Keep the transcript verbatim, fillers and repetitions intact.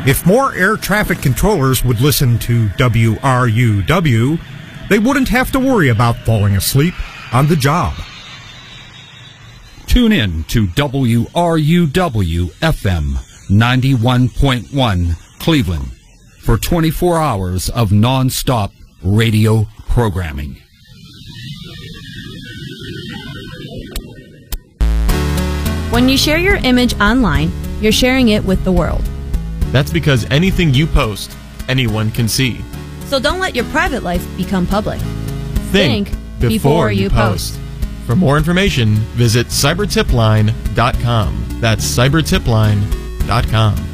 If more air traffic controllers would listen to W R U W, they wouldn't have to worry about falling asleep on the job. Tune in to W R U W F M ninety-one point one Cleveland for twenty-four hours of non-stop radio programming. When you share your image online, you're sharing it with the world. That's because anything you post, anyone can see. So don't let your private life become public. Think, Think before, before you you post. post. For more information, visit cyber tip line dot com. That's cyber tip line dot com.